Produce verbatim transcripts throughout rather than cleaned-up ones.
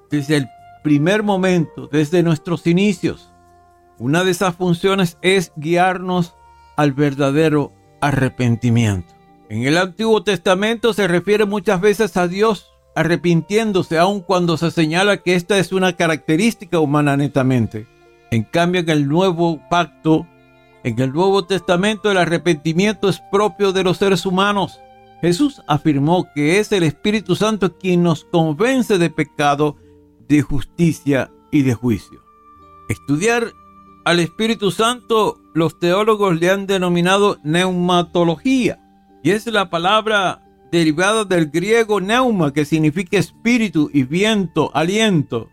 desde el primer momento, desde nuestros inicios. Una de esas funciones es guiarnos al verdadero arrepentimiento. En el Antiguo Testamento se refiere muchas veces a Dios arrepintiéndose, aun cuando se señala que esta es una característica humana netamente. En cambio, en el Nuevo Pacto, en el Nuevo Testamento, el arrepentimiento es propio de los seres humanos. Jesús afirmó que es el Espíritu Santo quien nos convence de pecado, de justicia y de juicio. Estudiar al Espíritu Santo, los teólogos le han denominado neumatología, y es la palabra derivada del griego neuma, que significa espíritu, y viento, aliento.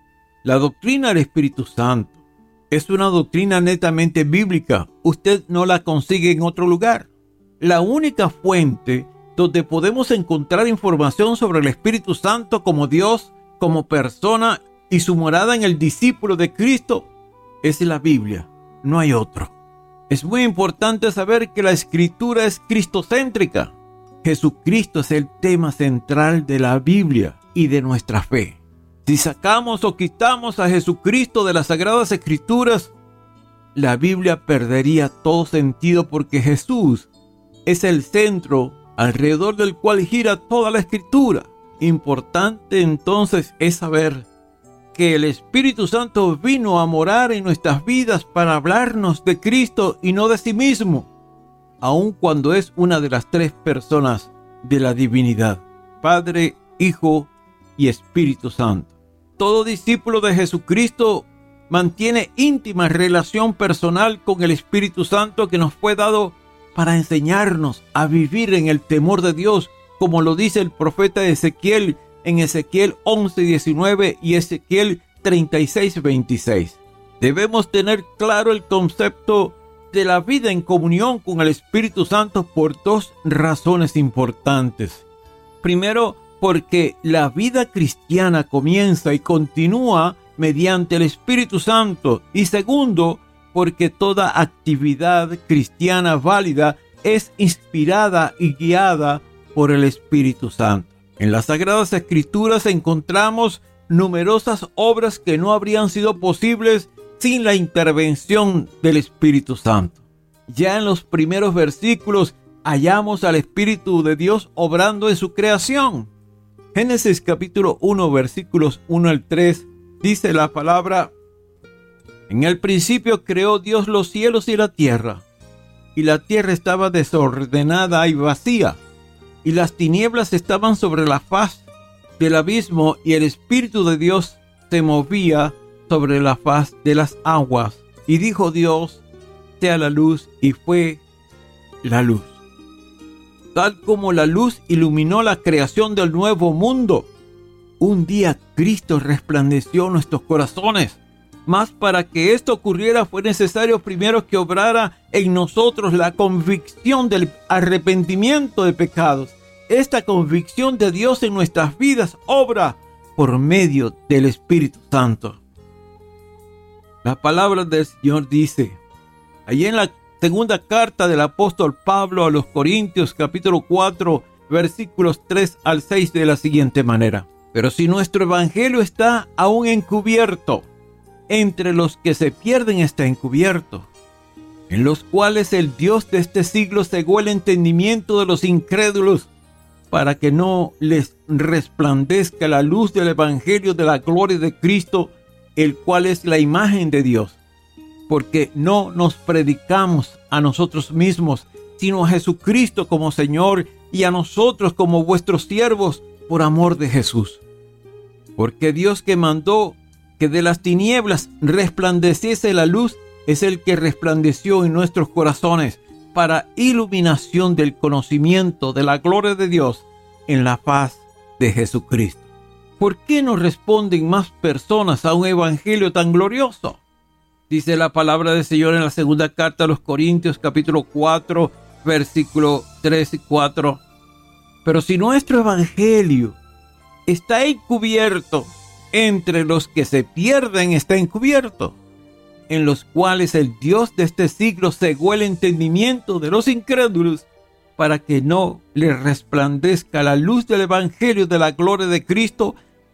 La doctrina del Espíritu Santo es una doctrina netamente bíblica. Usted no la consigue en otro lugar. La única fuente donde podemos encontrar información sobre el Espíritu Santo como Dios, como persona y su morada en el discípulo de Cristo es la Biblia. No hay otro. Es muy importante saber que la Escritura es cristocéntrica. Jesucristo es el tema central de la Biblia y de nuestra fe. Si sacamos o quitamos a Jesucristo de las Sagradas Escrituras, la Biblia perdería todo sentido, porque Jesús es el centro alrededor del cual gira toda la Escritura. Importante entonces es saber que el Espíritu Santo vino a morar en nuestras vidas para hablarnos de Cristo y no de sí mismo, aun cuando es una de las tres personas de la divinidad: Padre, Hijo y Espíritu Santo. Todo discípulo de Jesucristo mantiene íntima relación personal con el Espíritu Santo, que nos fue dado para enseñarnos a vivir en el temor de Dios, como lo dice el profeta Ezequiel en Ezequiel once diecinueve y Ezequiel treinta y seis veintiséis. Debemos tener claro el concepto de la vida en comunión con el Espíritu Santo por dos razones importantes. Primero, porque la vida cristiana comienza y continúa mediante el Espíritu Santo. Y segundo, porque toda actividad cristiana válida es inspirada y guiada por el Espíritu Santo. En las Sagradas Escrituras encontramos numerosas obras que no habrían sido posibles sin la intervención del Espíritu Santo. Ya en los primeros versículos hallamos al Espíritu de Dios obrando en su creación. Génesis capítulo uno, versículos uno al tres, dice la palabra: en el principio creó Dios los cielos y la tierra, y la tierra estaba desordenada y vacía, y las tinieblas estaban sobre la faz del abismo, y el Espíritu de Dios se movía sobre la faz de las aguas. Y dijo Dios: sea la luz, y fue la luz. Tal como la luz iluminó la creación del nuevo mundo, un día Cristo resplandeció en nuestros corazones. Mas para que esto ocurriera fue necesario primero que obrara en nosotros la convicción del arrepentimiento de pecados. Esta convicción de Dios en nuestras vidas obra por medio del Espíritu Santo. La palabra del Señor dice, allí en la segunda carta del apóstol Pablo a los Corintios, capítulo cuatro, versículos tres al seis, de la siguiente manera: pero si nuestro evangelio está aún encubierto, entre los que se pierden está encubierto, en los cuales el Dios de este siglo cegó el entendimiento de los incrédulos, para que no les resplandezca la luz del evangelio de la gloria de Cristo, el cual es la imagen de Dios. Porque no nos predicamos a nosotros mismos, sino a Jesucristo como Señor, y a nosotros como vuestros siervos por amor de Jesús. Porque Dios, que mandó que de las tinieblas resplandeciese la luz, es el que resplandeció en nuestros corazones para iluminación del conocimiento de la gloria de Dios en la faz de Jesucristo. ¿Por qué no responden más personas a un evangelio tan glorioso? Dice la palabra del Señor en la segunda carta a los Corintios, capítulo cuatro, versículo tres y cuatro. Pero si nuestro evangelio está encubierto, entre los que se pierden está encubierto, en los cuales el Dios de este siglo cegó el entendimiento de los incrédulos, para que no les resplandezca la luz del evangelio de la gloria de Cristo,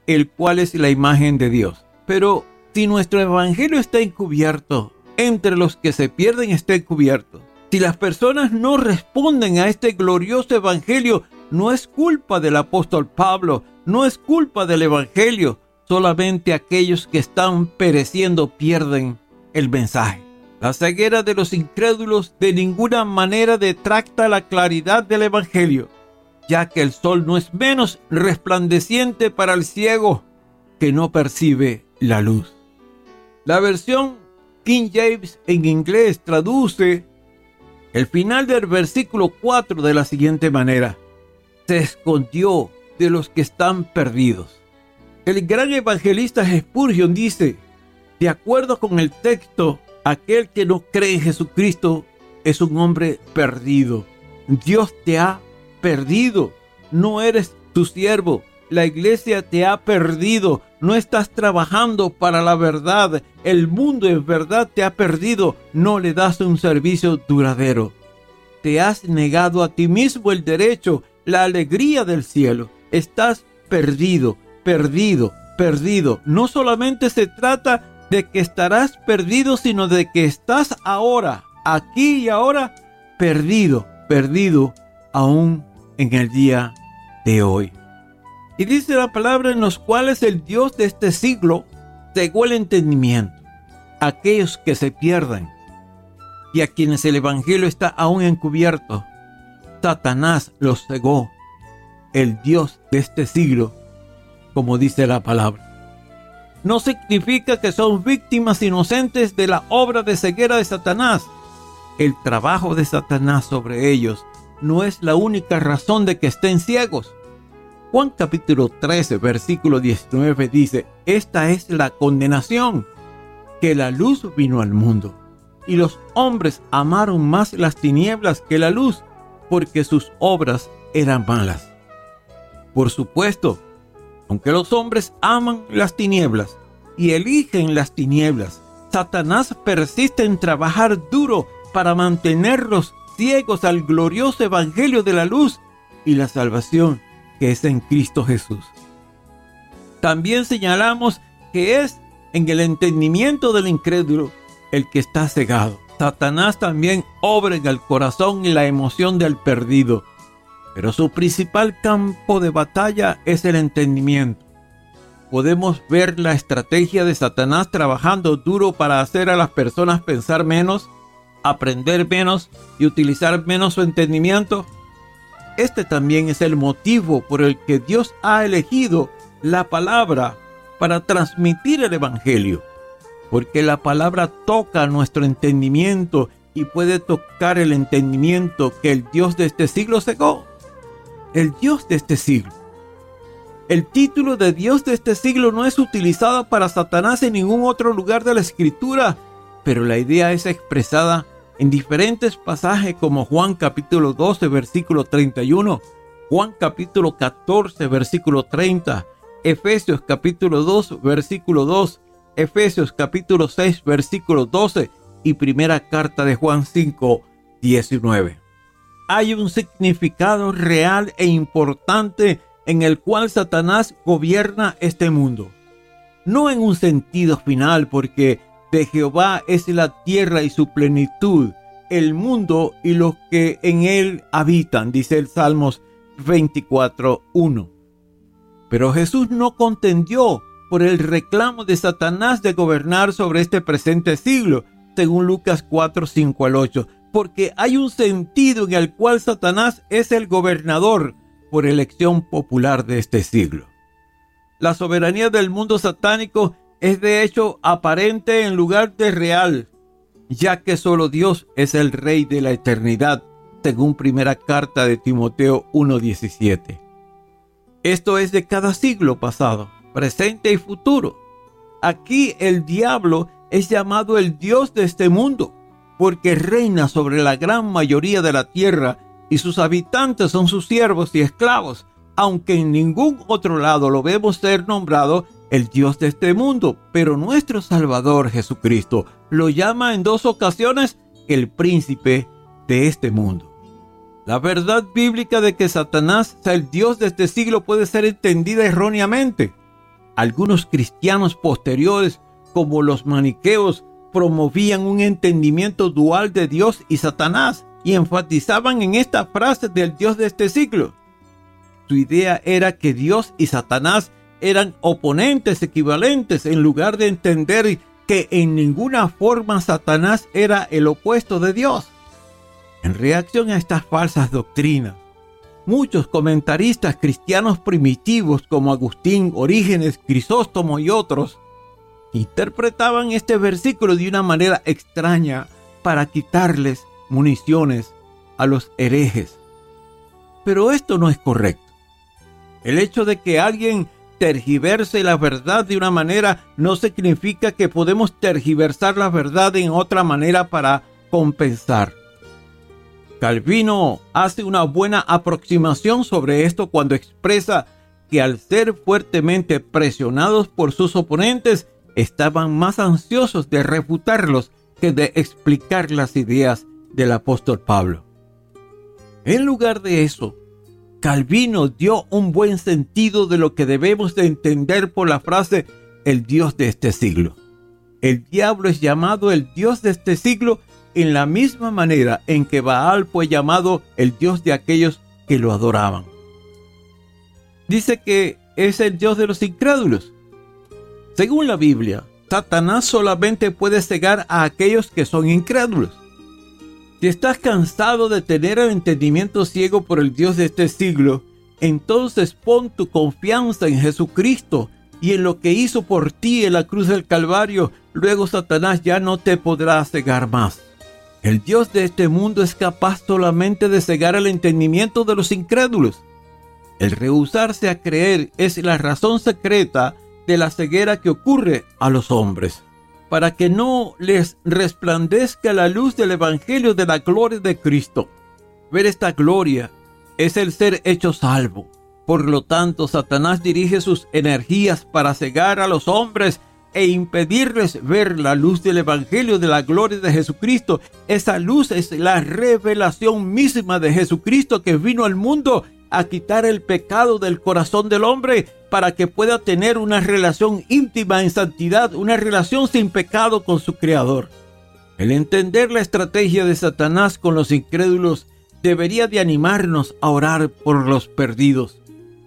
el cual es la imagen de Dios. Pero si nuestro evangelio está encubierto, entre los que se pierden está encubierto. Si las personas no responden a este glorioso evangelio, no es culpa del apóstol Pablo, no es culpa del evangelio. Solamente aquellos que están pereciendo pierden el mensaje. La ceguera de los incrédulos de ninguna manera detracta la claridad del evangelio, ya que el sol no es menos resplandeciente para el ciego que no percibe la luz. La versión King James en inglés traduce el final del versículo cuatro de la siguiente manera: se escondió de los que están perdidos. El gran evangelista Spurgeon dice, de acuerdo con el texto, aquel que no cree en Jesucristo es un hombre perdido. Dios te ha perdido. No eres tu siervo. La iglesia te ha perdido. No estás trabajando para la verdad. El mundo en verdad te ha perdido. No le das un servicio duradero. Te has negado a ti mismo el derecho, la alegría del cielo. Estás perdido, perdido, perdido. No solamente se trata de que estarás perdido, sino de que estás ahora, aquí y ahora, perdido, perdido, aún en el día de hoy. Y dice la palabra, en los cuales el Dios de este siglo cegó el entendimiento, aquellos que se pierden y a quienes el evangelio está aún encubierto. Satanás los cegó, el Dios de este siglo, como dice la palabra. No significa que son víctimas inocentes de la obra de ceguera de Satanás. El trabajo de Satanás sobre ellos no es la única razón de que estén ciegos. Juan capítulo trece, versículo diecinueve dice, esta es la condenación, que la luz vino al mundo, y los hombres amaron más las tinieblas que la luz, porque sus obras eran malas. Por supuesto, aunque los hombres aman las tinieblas y eligen las tinieblas, Satanás persiste en trabajar duro para mantenerlos ciegos al glorioso evangelio de la luz y la salvación que es en Cristo Jesús. También señalamos que es en el entendimiento del incrédulo el que está cegado. Satanás también obra en el corazón y la emoción del perdido, pero su principal campo de batalla es el entendimiento. Podemos ver la estrategia de Satanás trabajando duro para hacer a las personas pensar menos, aprender menos y utilizar menos su entendimiento. Este también es el motivo por el que Dios ha elegido la palabra para transmitir el evangelio, porque la palabra toca nuestro entendimiento y puede tocar el entendimiento que el Dios de este siglo cegó. El Dios de este siglo. El título de Dios de este siglo no es utilizado para Satanás en ningún otro lugar de la Escritura, pero la idea es expresada en diferentes pasajes como Juan capítulo doce, versículo treinta y uno, Juan capítulo catorce, versículo treinta, Efesios capítulo dos, versículo dos, Efesios capítulo seis, versículo doce y primera carta de Juan cinco, diecinueve. Hay un significado real e importante en el cual Satanás gobierna este mundo. No en un sentido final, porque de Jehová es la tierra y su plenitud, el mundo y los que en él habitan, dice el Salmos veinticuatro, uno. Pero Jesús no contendió por el reclamo de Satanás de gobernar sobre este presente siglo, según Lucas cuatro, cinco al ocho, porque hay un sentido en el cual Satanás es el gobernador por elección popular de este siglo. La soberanía del mundo satánico es de hecho aparente en lugar de real, ya que solo Dios es el Rey de la eternidad, según primera carta de Timoteo uno, diecisiete. Esto es de cada siglo pasado, presente y futuro. Aquí el diablo es llamado el Dios de este mundo, porque reina sobre la gran mayoría de la tierra y sus habitantes son sus siervos y esclavos, aunque en ningún otro lado lo vemos ser nombrado el Dios de este mundo, pero nuestro Salvador Jesucristo lo llama en dos ocasiones el príncipe de este mundo. La verdad bíblica de que Satanás sea el Dios de este siglo puede ser entendida erróneamente. Algunos cristianos posteriores, como los maniqueos, promovían un entendimiento dual de Dios y Satanás y enfatizaban en esta frase del Dios de este siglo. Su idea era que Dios y Satanás eran oponentes equivalentes, en lugar de entender que en ninguna forma Satanás era el opuesto de Dios. En reacción a estas falsas doctrinas, muchos comentaristas cristianos primitivos como Agustín, Orígenes, Crisóstomo y otros interpretaban este versículo de una manera extraña para quitarles municiones a los herejes. Pero esto no es correcto. El hecho de que alguien tergiverse la verdad de una manera no significa que podemos tergiversar la verdad en otra manera para compensar. Calvino hace una buena aproximación sobre esto cuando expresa que al ser fuertemente presionados por sus oponentes, estaban más ansiosos de refutarlos que de explicar las ideas del apóstol Pablo. En lugar de eso, Calvino dio un buen sentido de lo que debemos de entender por la frase el Dios de este siglo. El diablo es llamado el Dios de este siglo en la misma manera en que Baal fue llamado el Dios de aquellos que lo adoraban. Dice que es el Dios de los incrédulos. Según la Biblia, Satanás solamente puede cegar a aquellos que son incrédulos. Si estás cansado de tener el entendimiento ciego por el Dios de este siglo, entonces pon tu confianza en Jesucristo y en lo que hizo por ti en la cruz del Calvario. Luego Satanás ya no te podrá cegar más. El Dios de este mundo es capaz solamente de cegar el entendimiento de los incrédulos. El rehusarse a creer es la razón secreta de la ceguera que ocurre a los hombres, para que no les resplandezca la luz del Evangelio de la gloria de Cristo. Ver esta gloria es el ser hecho salvo. Por lo tanto, Satanás dirige sus energías para cegar a los hombres e impedirles ver la luz del Evangelio de la gloria de Jesucristo. Esa luz es la revelación misma de Jesucristo, que vino al mundo a quitar el pecado del corazón del hombre para que pueda tener una relación íntima en santidad, una relación sin pecado con su Creador. El entender la estrategia de Satanás con los incrédulos debería de animarnos a orar por los perdidos.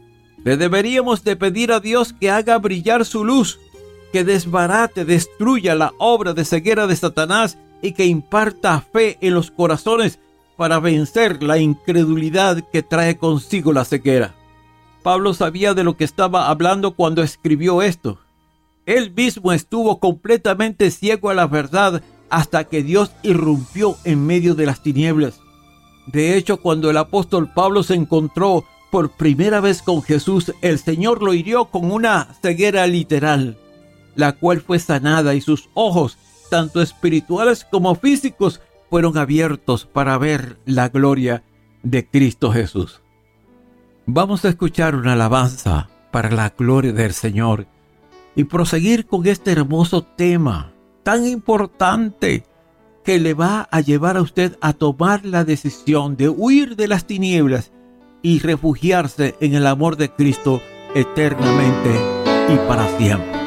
Le deberíamos de pedir a Dios que haga brillar su luz, que desbarate, destruya la obra de ceguera de Satanás y que imparta fe en los corazones para vencer la incredulidad que trae consigo la ceguera. Pablo sabía de lo que estaba hablando cuando escribió esto. Él mismo estuvo completamente ciego a la verdad hasta que Dios irrumpió en medio de las tinieblas. De hecho, cuando el apóstol Pablo se encontró por primera vez con Jesús, el Señor lo hirió con una ceguera literal, la cual fue sanada, y sus ojos, tanto espirituales como físicos, fueron abiertos para ver la gloria de Cristo Jesús. Vamos a escuchar una alabanza para la gloria del Señor y proseguir con este hermoso tema tan importante que le va a llevar a usted a tomar la decisión de huir de las tinieblas y refugiarse en el amor de Cristo eternamente y para siempre.